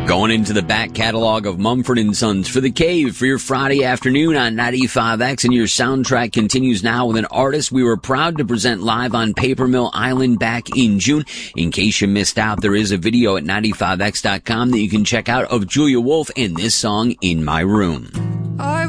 Going into the back catalog of Mumford & Sons for The Cave for your Friday afternoon on 95X, and your soundtrack continues now with an artist we were proud to present live on Paper Mill Island back in June. In case you missed out, there is a video at 95X.com that you can check out of Julia Wolf and this song, In My Room.